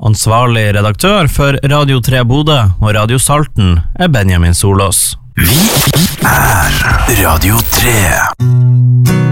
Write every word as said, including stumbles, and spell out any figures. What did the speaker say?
Ansvarlig redaktør for Radio tre Bodø og Radio Salten er Benjamin Solås. Vi er Radio tre.